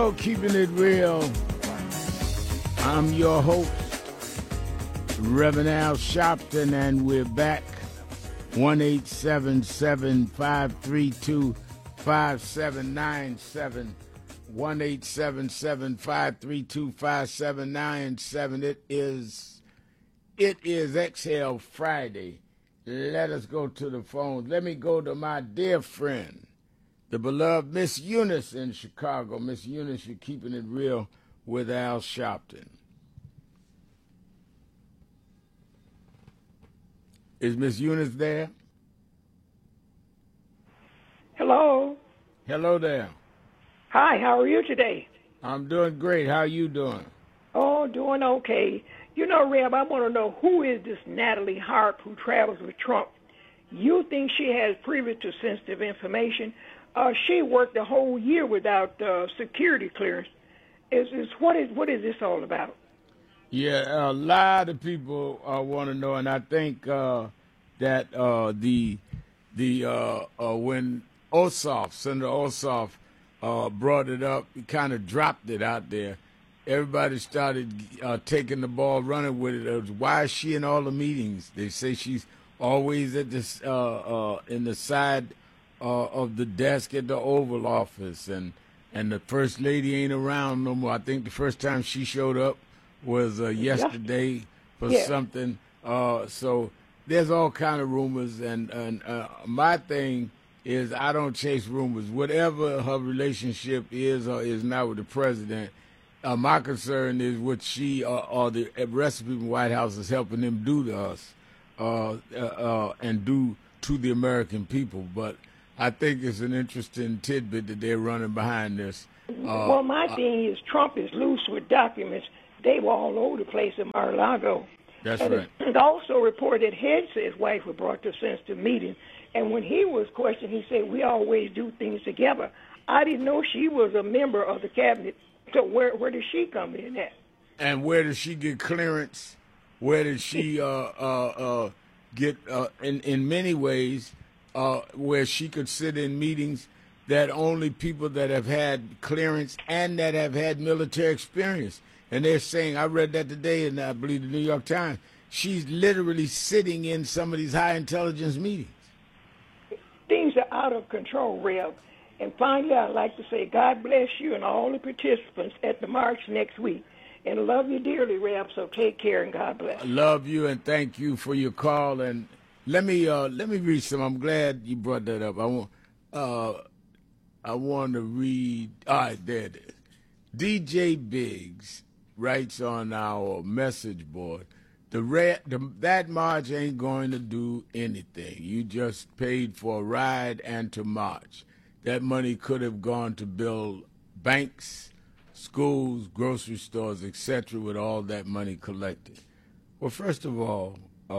show, Keeping It Real. I'm your host, Reverend Al Sharpton, and we're back. 1-877-532-5797. 1-877-532-5797. It is Exhale Friday. Let us go to the phone. Let me go to my dear friend, the beloved Miss Eunice in Chicago. Miss Eunice, you're Keeping It Real with Al Sharpton. Is Miss Eunice there? Hello. Hello there. Hi, how are you today? I'm doing great. How are you doing? Oh, doing okay. You know, Reb, I want to know, who is this Natalie Harp who travels with Trump? You think she has privy to sensitive information? She worked the whole year without security clearance. What is this all about? Yeah, a lot of people want to know, and I think that when Senator Ossoff brought it up, he kind of dropped it out there. Everybody started taking the ball, running with it. It was, why is she in all the meetings? They say she's always at this in the side of the desk at the Oval Office, and the First Lady ain't around no more. I think the first time she showed up was yesterday for something. So there's all kind of rumors, and my thing is I don't chase rumors. Whatever her relationship is or is not with the president, my concern is what she or the rest of the people in the White House is helping them do to us and do to the American people. But I think it's an interesting tidbit that they're running behind this. Well, my thing is Trump is loose with documents. They were all over the place in Mar-a-Lago. That's and right. It also reported that Hens's wife was brought to a sensitive meeting. And when he was questioned, he said, we always do things together. I didn't know she was a member of the cabinet. So where does she come in at? And where does she get clearance? Where does she get, in many ways, where she could sit in meetings that only people that have had clearance and that have had military experience. And they're saying, I read that today in, I believe, the New York Times, she's literally sitting in some of these high intelligence meetings. Things are out of control, Rev. And finally, I'd like to say God bless you and all the participants at the march next week. And love you dearly, Rev, so take care and God bless. I love you and thank you for your call. And let me read some. I'm glad you brought that up. I want to read. All right, there it is. DJ Biggs writes on our message board, that march ain't going to do anything. You just paid for a ride and to march. That money could have gone to build banks, schools, grocery stores, etc. with all that money collected. Well, first of all,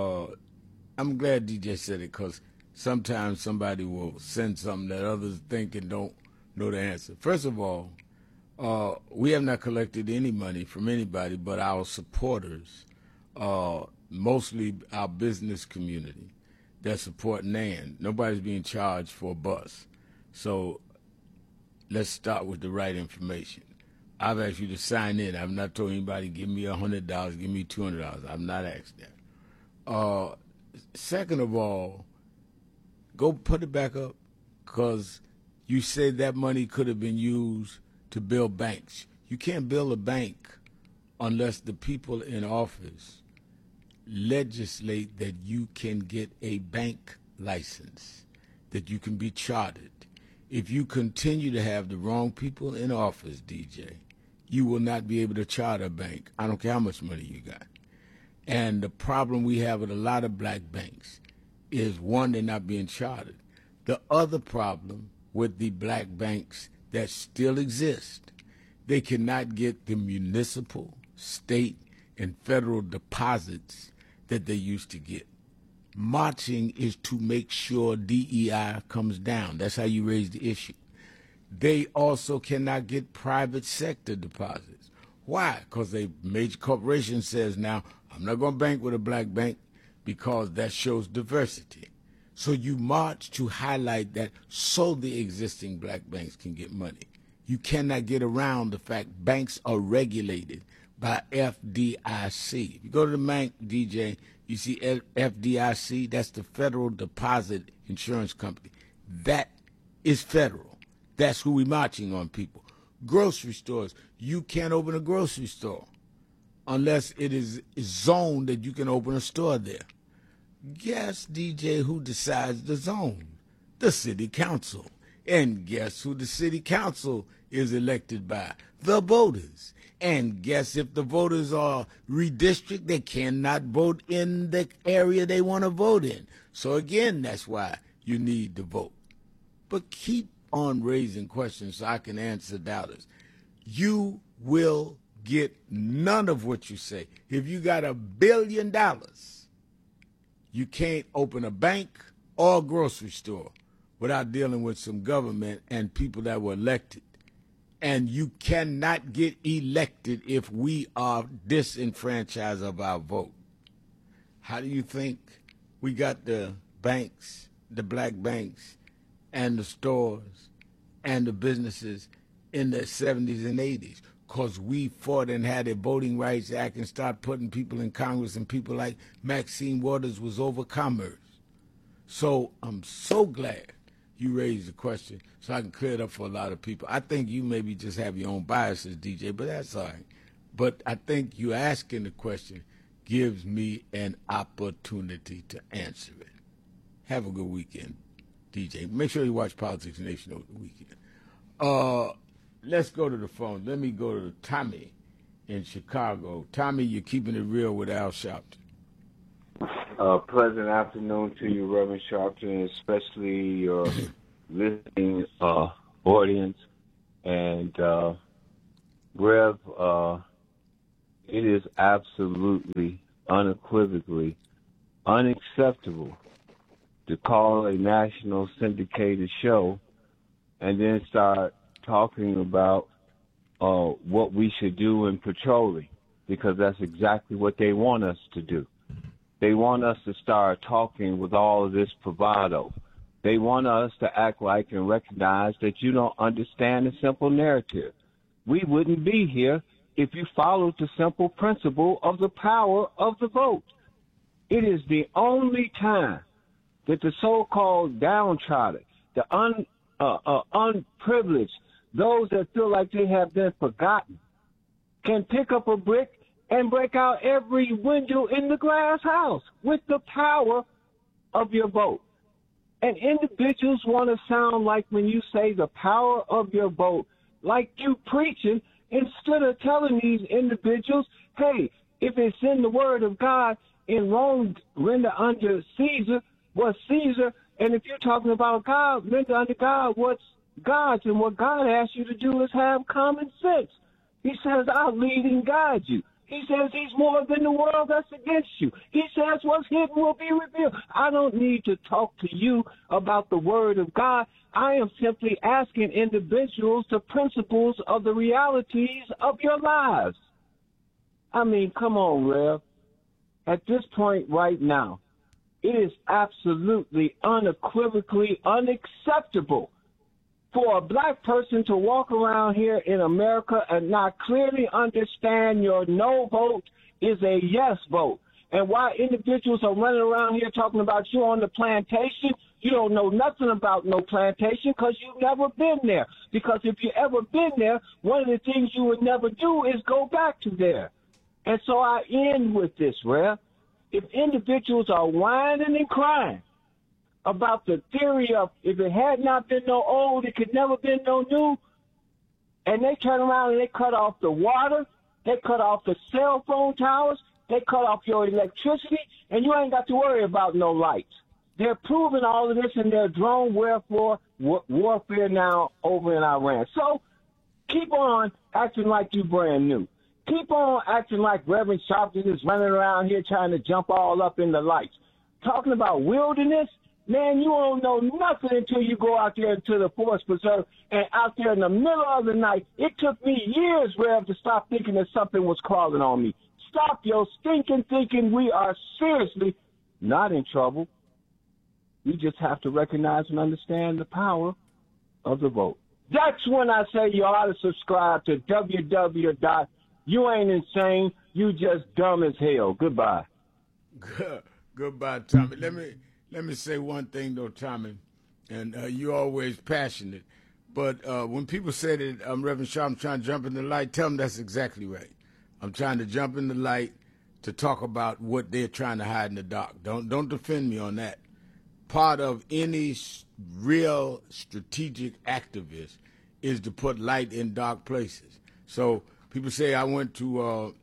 I'm glad DJ said it, because sometimes somebody will send something that others think and don't know the answer. First of all, we have not collected any money from anybody but our supporters, mostly our business community that support NAN. Nobody's being charged for a bus. So let's start with the right information. I've asked you to sign in. I've not told anybody, give me $100, give me $200. I've not asked that. Second of all, go put it back up, because you said that money could have been used to build banks. You can't build a bank unless the people in office legislate that you can get a bank license, that you can be chartered. If you continue to have the wrong people in office, DJ, you will not be able to charter a bank. I don't care how much money you got. And the problem we have with a lot of black banks is, one, they're not being chartered. The other problem with the black banks that still exist, they cannot get the municipal, state, and federal deposits that they used to get. Marching is to make sure DEI comes down. That's how you raise the issue. They also cannot get private sector deposits. Why? Because a major corporation says now, I'm not going to bank with a black bank because that shows diversity. So you march to highlight that so the existing black banks can get money. You cannot get around the fact banks are regulated by FDIC. If you go to the bank, DJ, you see FDIC, that's the Federal Deposit Insurance Company. That is federal. That's who we're marching on, people. Grocery stores, you can't open a grocery store unless it is zoned that you can open a store there. Guess, DJ, who decides the zone? The city council. And guess who the city council is elected by? The voters. And guess if the voters are redistricted, they cannot vote in the area they want to vote in. So again, that's why you need to vote. But keep on raising questions so I can answer doubters. You will get none of what you say. If you got $1 billion, you can't open a bank or a grocery store without dealing with some government and people that were elected. And you cannot get elected if we are disenfranchised of our vote. How do you think we got the banks, the black banks, and the stores and the businesses in the 70s and 80s? Because we fought and had a Voting Rights Act and started putting people in Congress, and people like Maxine Waters was over commerce. So I'm so glad you raised the question so I can clear it up for a lot of people. I think you maybe just have your own biases, DJ, but that's all right. But I think you asking the question gives me an opportunity to answer it. Have a good weekend, DJ. Make sure you watch Politics Nation over the weekend. Let's go to the phone. Let me go to Tommy in Chicago. Tommy, you're keeping it real with Al Sharpton. Pleasant afternoon to you, Reverend Sharpton, especially your listening audience. And, Rev, it is absolutely, unequivocally unacceptable to call a national syndicated show and then start talking about what we should do in patrolling, because that's exactly what they want us to do. They want us to start talking with all of this bravado. They want us to act like and recognize that you don't understand the simple narrative. We wouldn't be here if you followed the simple principle of the power of the vote. It is the only time that the so-called downtrodden, the unprivileged, those that feel like they have been forgotten, can pick up a brick and break out every window in the glass house with the power of your vote. And individuals want to sound like, when you say the power of your vote, like you preaching, instead of telling these individuals, hey, if it's in the word of God, in Rome, render under Caesar what's Caesar, and if you're talking about God, render under God what's God's. And what God asks you to do is have common sense. He says, I'll lead and guide you. He says he's more than the world that's against you. He says what's hidden will be revealed. I don't need to talk to you about the word of God. I am simply asking individuals the principles of the realities of your lives. I mean, come on, Rev. At this point right now, it is absolutely unequivocally unacceptable for a black person to walk around here in America and not clearly understand your no vote is a yes vote. And why individuals are running around here talking about you on the plantation, you don't know nothing about no plantation because you've never been there. Because if you ever been there, one of the things you would never do is go back to there. And so I end with this, Rev. If individuals are whining and crying about the theory of if it had not been no old, it could never been no new, and they turn around and they cut off the water, they cut off the cell phone towers, they cut off your electricity, and you ain't got to worry about no lights. They're proving all of this in their drone warfare now over in Iran. So keep on acting like you brand new. Keep on acting like Reverend Sharpton is running around here trying to jump all up in the lights. Talking about wilderness, man, you don't know nothing until you go out there into the forest preserve and out there in the middle of the night. It took me years, Rev, to stop thinking that something was crawling on me. Stop your stinking thinking. We are seriously not in trouble. We just have to recognize and understand the power of the vote. That's when I say you ought to subscribe to www.youaintinsane, you just dumb as hell. Goodbye. Goodbye, Tommy. Let me say one thing though, Tommy, and you're always passionate. But when people say that Reverend Shaw, I'm trying to jump in the light, tell them that's exactly right. I'm trying to jump in the light to talk about what they're trying to hide in the dark. Don't defend me on that. Part of any real strategic activist is to put light in dark places. So people say I went to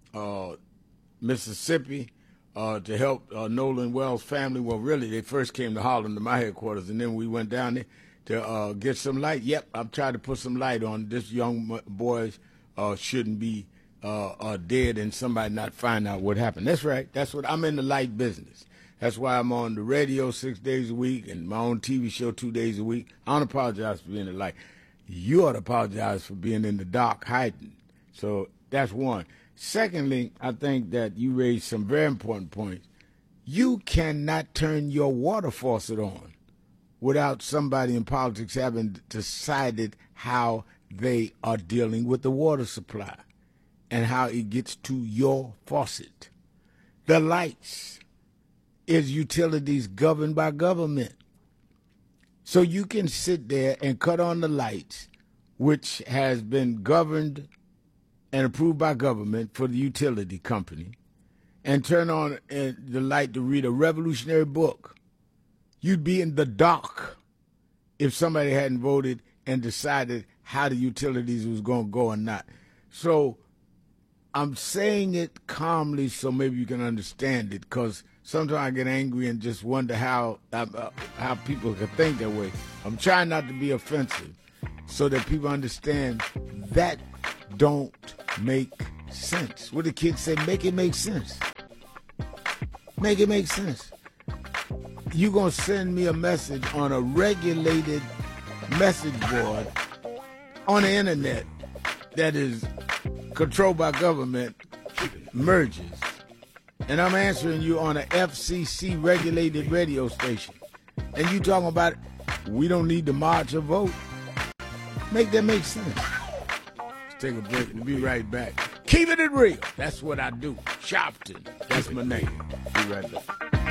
Mississippi to help Nolan Wells' family. Well, really, they first came to Harlem to my headquarters, and then we went down there to get some light. Yep, I'm trying to put some light on this young boys shouldn't be dead and somebody not find out what happened. That's right. That's what I'm in the light business. That's why I'm on the radio 6 days a week and my own TV show 2 days a week. I don't apologize for being in the light. You ought to apologize for being in the dark, hiding. So that's one. Secondly, I think that you raised some very important points. You cannot turn your water faucet on without somebody in politics having decided how they are dealing with the water supply and how it gets to your faucet. The lights is utilities governed by government. So you can sit there and cut on the lights, which has been governed and approved by government for the utility company, and turn on the light to read a revolutionary book. You'd be in the dark if somebody hadn't voted and decided how the utilities was going to go or not. So I'm saying it calmly so maybe you can understand it, because sometimes I get angry and just wonder how people can think that way. I'm trying not to be offensive so that people understand that don't make sense. What the kids say, make it make sense. Make it make sense. You're going to send me a message on a regulated message board on the internet that is controlled by government, merges. And I'm answering you on an FCC regulated radio station. And you talking about we don't need to march or vote. Make that make sense. Let's take a break and be right back. Keeping it real. That's what I do. Sharpton. That's my name. Be right back.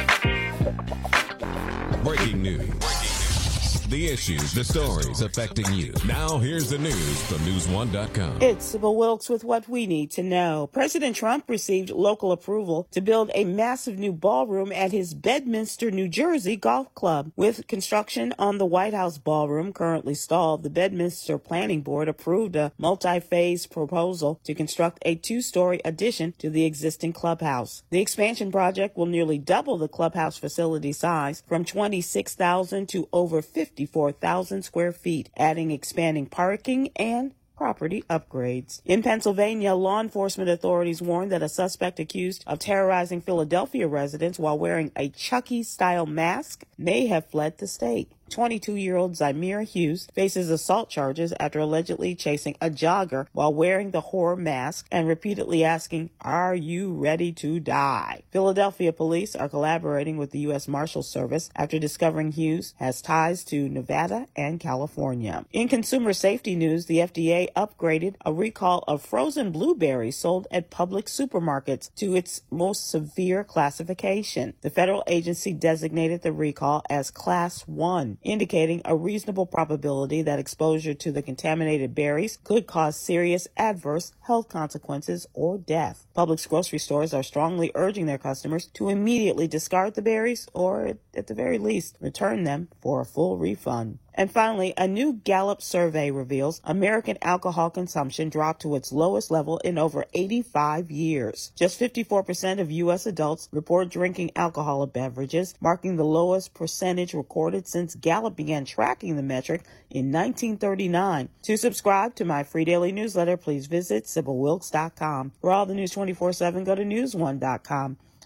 Breaking news. The issues, the stories affecting you. Now here's the news from News1.com. It's Sybil Wilkes with what we need to know. President Trump received local approval to build a massive new ballroom at his Bedminster, New Jersey golf club. With construction on the White House ballroom currently stalled, the Bedminster Planning Board approved a multi-phase proposal to construct a 2-story addition to the existing clubhouse. The expansion project will nearly double the clubhouse facility size from 26,000 to over 54,000 square feet, adding expanding parking and property upgrades. In Pennsylvania, law enforcement authorities warned that a suspect accused of terrorizing Philadelphia residents while wearing a Chucky-style mask may have fled the state. 22-year-old Zymira Hughes faces assault charges after allegedly chasing a jogger while wearing the horror mask and repeatedly asking, "Are you ready to die?" Philadelphia police are collaborating with the U.S. Marshals Service after discovering Hughes has ties to Nevada and California. In consumer safety news, the FDA upgraded a recall of frozen blueberries sold at public supermarkets to its most severe classification. The federal agency designated the recall as Class 1. Indicating a reasonable probability that exposure to the contaminated berries could cause serious adverse health consequences or death. Publix grocery stores are strongly urging their customers to immediately discard the berries or, at the very least, return them for a full refund. And finally, a new Gallup survey reveals American alcohol consumption dropped to its lowest level in over 85 years. Just 54% of U.S. adults report drinking alcoholic beverages, marking the lowest percentage recorded since Gallup began tracking the metric in 1939. To subscribe to my free daily newsletter, please visit SybilWilkes.com. For all the news 24/7, go to News1.com.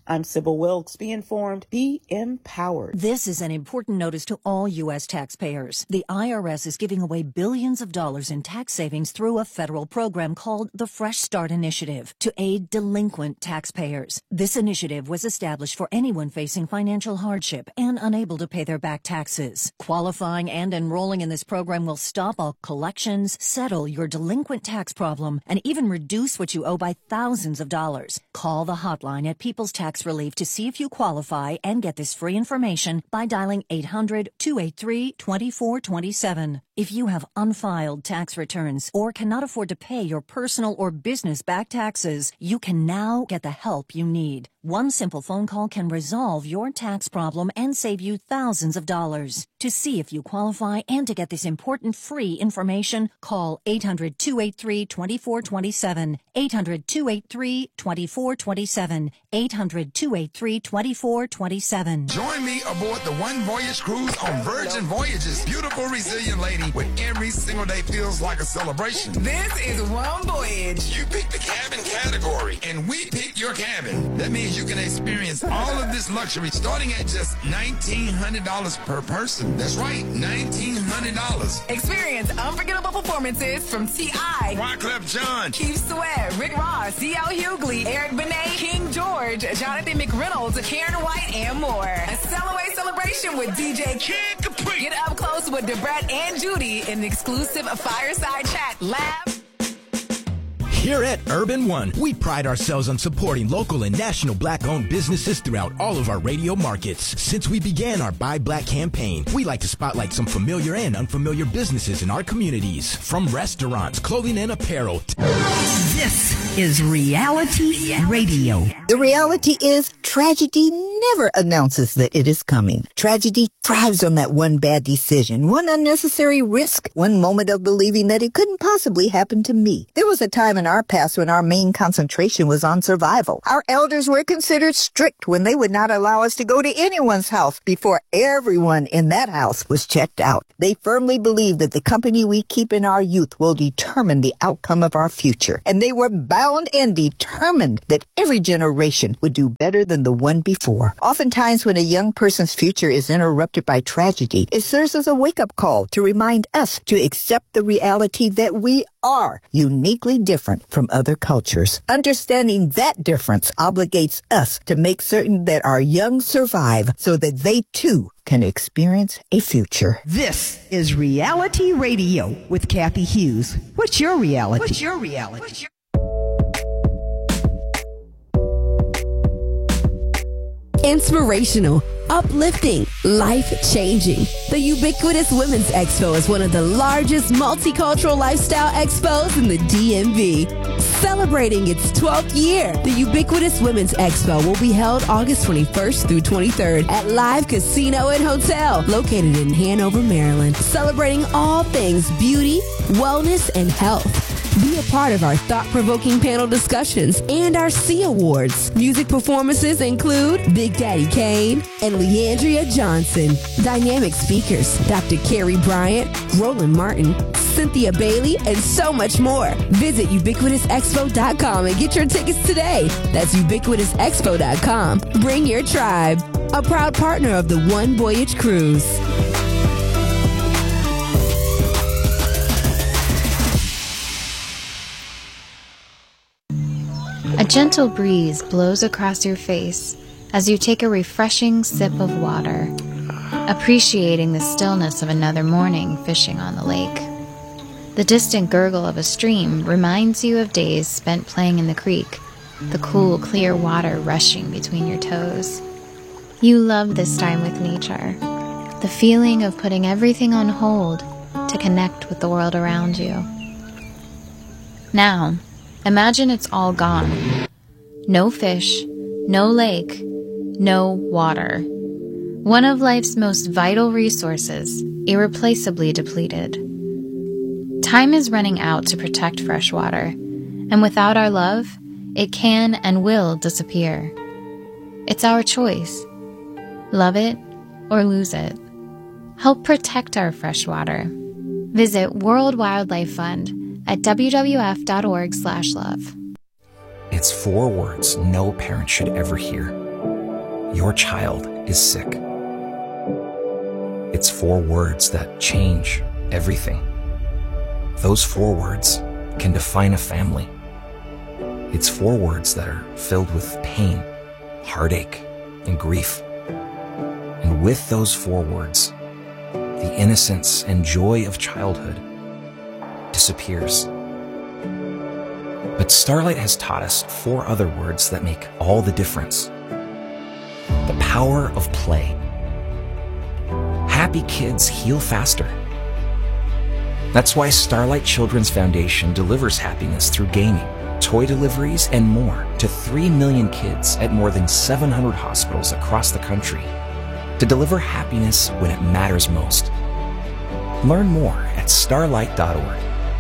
I'm Sybil Wilkes. Be informed, be empowered. This is an important notice to all U.S. taxpayers. The IRS is giving away billions of dollars in tax savings through a federal program called the Fresh Start Initiative to aid delinquent taxpayers. This initiative was established for anyone facing financial hardship and unable to pay their back taxes. Qualifying and enrolling in this program will stop all collections, settle your delinquent tax problem, and even reduce what you owe by thousands of dollars. Call the hotline at People's Tax Relief to see if you qualify and get this free information by dialing 800-283-2427. If you have unfiled tax returns or cannot afford to pay your personal or business back taxes, you can now get the help you need. One simple phone call can resolve your tax problem and save you thousands of dollars. To see if you qualify and to get this important free information, call 800-283-2427, 800-283-2427, 800-283-2427. Join me aboard the One Voyage Cruise on Virgin Voyages. Beautiful, resilient lady, where every single day feels like a celebration. This is One Voyage. You pick the cabin category, and we pick your cabin. That means you can experience all of this luxury starting at just $1,900 per person. That's right, $1,900. Experience unforgettable performances from T.I., Wyclef Jean, Keith Sweat, Rick Ross, C.L. Hughley, Eric Benet, King George, Jonathan McReynolds, Karen White, and more. A Cellaway celebration with DJ Kid Capri. Get up close with Debrett and Judy in the exclusive fireside chat. Laugh. Here at Urban One, we pride ourselves on supporting local and national Black-owned businesses throughout all of our radio markets. Since we began our Buy Black campaign, we like to spotlight some familiar and unfamiliar businesses in our communities, from restaurants, clothing, and apparel. This is Reality Radio. The reality is tragedy never announces that it is coming. Tragedy thrives on that one bad decision, one unnecessary risk, one moment of believing that it couldn't possibly happen to me. There was a time in our past when our main concentration was on survival. Our elders were considered strict when they would not allow us to go to anyone's house before everyone in that house was checked out. They firmly believed that the company we keep in our youth will determine the outcome of our future, and they were bound and determined that every generation would do better than the one before. Oftentimes, when a young person's future is interrupted by tragedy, it serves as a wake-up call to remind us to accept the reality that we are uniquely different from other cultures. Understanding that difference obligates us to make certain that our young survive so that they too can experience a future. This is Reality Radio with Kathy Hughes. What's your reality? What's your reality? What's your Inspirational, uplifting, life-changing. The Ubiquitous Women's Expo is one of the largest multicultural lifestyle expos in the DMV. Celebrating its 12th year, the Ubiquitous Women's Expo will be held August 21st through 23rd at Live Casino and Hotel, located in Hanover, Maryland. Celebrating all things beauty, wellness, and health. Be a part of our thought-provoking panel discussions and our C Awards. Music performances include Big Daddy Kane and Leandria Johnson. Dynamic speakers, Dr. Carrie Bryant, Roland Martin, Cynthia Bailey, and so much more. Visit ubiquitousexpo.com and get your tickets today. That's ubiquitousexpo.com. Bring your tribe. A proud partner of the One Voyage Cruise. A gentle breeze blows across your face as you take a refreshing sip of water, appreciating the stillness of another morning fishing on the lake. The distant gurgle of a stream reminds you of days spent playing in the creek, the cool, clear water rushing between your toes. You love this time with nature, the feeling of putting everything on hold to connect with the world around you. Now, imagine it's all gone. No fish, no lake, no water. One of life's most vital resources, irreplaceably depleted. Time is running out to protect fresh water, and without our love, it can and will disappear. It's our choice. Love it or lose it. Help protect our fresh water. Visit World Wildlife Fund at wwf.org/love. It's 4 words no parent should ever hear. your child is sick. It's 4 words that change everything. Those 4 words can define a family. It's 4 words that are filled with pain, heartache, and grief. And with those 4 words, the innocence and joy of childhood disappears. But Starlight has taught us 4 other words that make all the difference. The power of play. Happy kids heal faster. That's why Starlight Children's Foundation delivers happiness through gaming, toy deliveries, and more to 3 million kids at more than 700 hospitals across the country to deliver happiness when it matters most. Learn more at starlight.org.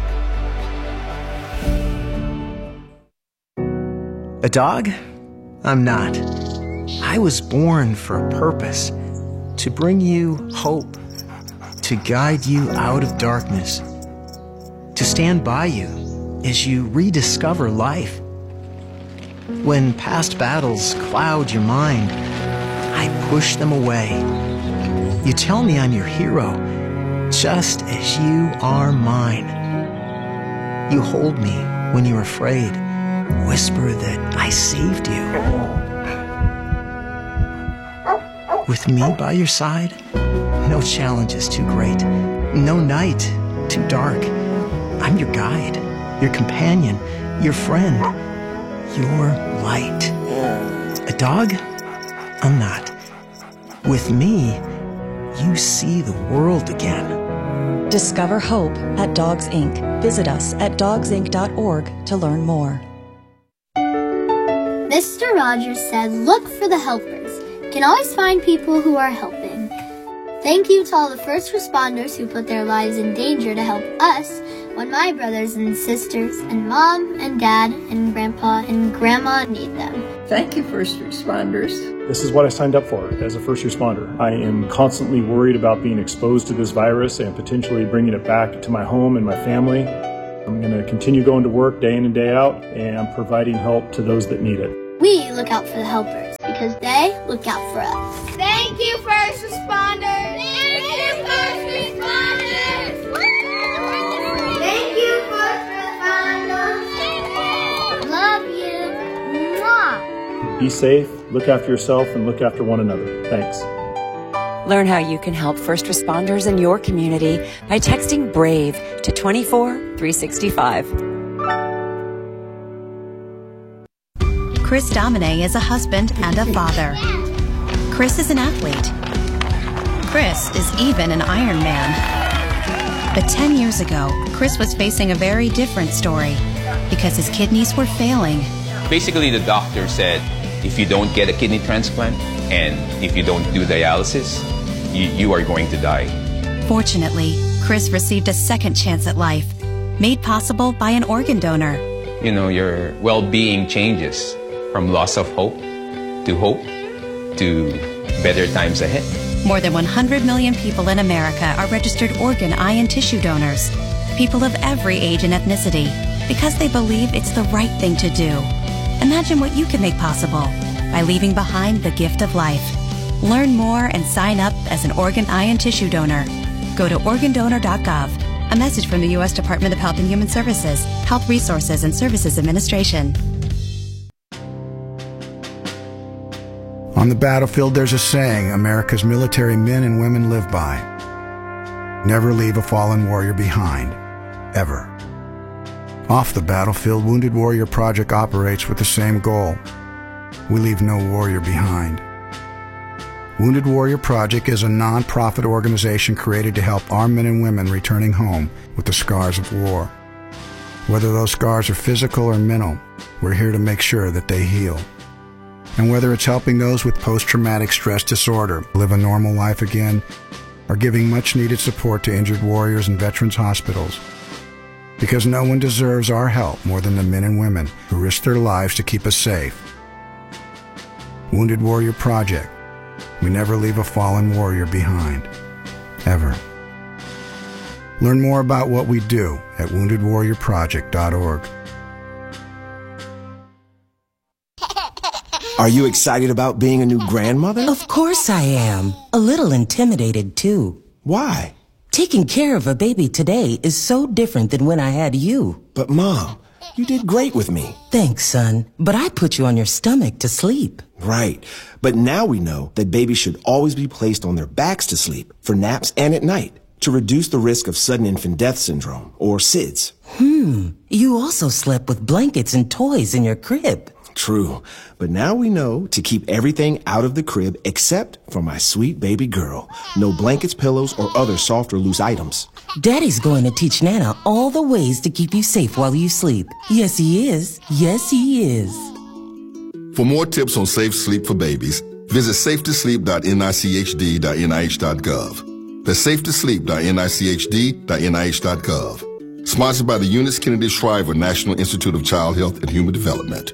A dog? I'm not. I was born for a purpose, to bring you hope, to guide you out of darkness, to stand by you as you rediscover life. When past battles cloud your mind, I push them away. You tell me I'm your hero, just as you are mine. You hold me when you're afraid, whisper that I saved you. With me by your side, no challenge is too great, no night too dark. I'm your guide, your companion, your friend, your light. A dog? I'm not. With me, you see the world again. Discover hope at Dogs Inc. Visit us at dogsinc.org to learn more. Mr. Rogers said, look for the helpers. You can always find people who are helping. Thank you to all the first responders who put their lives in danger to help us when my brothers and sisters and mom and dad and grandpa and grandma need them. Thank you, first responders. This is what I signed up for as a first responder. I am constantly worried about being exposed to this virus and potentially bringing it back to my home and my family. I'm going to continue going to work day in and day out and providing help to those that need it. We look out for the helpers because they look out for us. Thank you, first responders. Thank you, first responders. Thank you, first responders. Love you. Mwah. Be safe, look after yourself, and look after one another. Thanks. Learn how you can help first responders in your community by texting BRAVE to 24365. Chris Domine is a husband and a father. Chris is an athlete. Chris is even an Ironman. But 10 years ago, Chris was facing a very different story because his kidneys were failing. Basically, the doctor said, if you don't get a kidney transplant and if you don't do dialysis, you are going to die. Fortunately, Chris received a second chance at life, made possible by an organ donor. You know, your well-being changes from loss of hope to better times ahead. More than 100 million people in America are registered organ, eye, and tissue donors. People of every age and ethnicity, because they believe it's the right thing to do. Imagine what you can make possible by leaving behind the gift of life. Learn more and sign up as an organ, eye, and tissue donor. Go to organdonor.gov. A message from the U.S. Department of Health and Human Services, Health Resources and Services Administration. On the battlefield, there's a saying America's military men and women live by. Never leave a fallen warrior behind, ever. Off the battlefield, Wounded Warrior Project operates with the same goal. We leave no warrior behind. Wounded Warrior Project is a non-profit organization created to help our men and women returning home with the scars of war. Whether those scars are physical or mental, we're here to make sure that they heal. And whether it's helping those with post-traumatic stress disorder live a normal life again, or giving much-needed support to injured warriors in veterans' hospitals. Because no one deserves our help more than the men and women who risk their lives to keep us safe. Wounded Warrior Project. We never leave a fallen warrior behind. Ever. Learn more about what we do at woundedwarriorproject.org. Are you excited about being a new grandmother? Of course I am. A little intimidated, too. Why? Taking care of a baby today is so different than when I had you. But Mom, you did great with me. Thanks, son. But I put you on your stomach to sleep. Right. But now we know that babies should always be placed on their backs to sleep, for naps and at night, to reduce the risk of sudden infant death syndrome, or SIDS. You also slept with blankets and toys in your crib. True. But now we know to keep everything out of the crib except for my sweet baby girl. No blankets, pillows, or other soft or loose items. Daddy's going to teach Nana all the ways to keep you safe while you sleep. Yes, he is. Yes, he is. For more tips on safe sleep for babies, visit safetosleep.nichd.nih.gov. That's safetosleep.nichd.nih.gov. Sponsored by the Eunice Kennedy Shriver National Institute of Child Health and Human Development.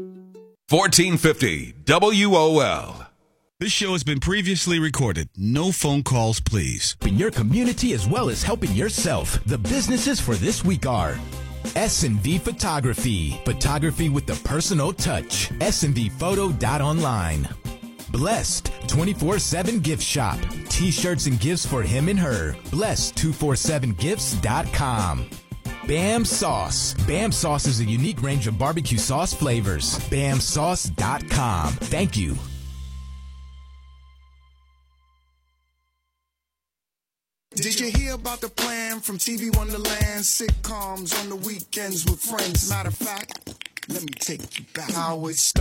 1450 WOL. This show has been previously recorded. No phone calls, please. In your community as well as helping yourself, the businesses for this week are S&V Photography. Photography with the personal touch. SNVphoto.online. Blessed 24/7 Gift Shop. T-shirts and gifts for him and her. Blessed247gifts.com. Bam Sauce. Bam Sauce is a unique range of barbecue sauce flavors. BamSauce.com. Thank you. Did you hear about the plan from TV Wonderland? Sitcoms on the weekends with friends. Matter of fact, let me take you back. How it started.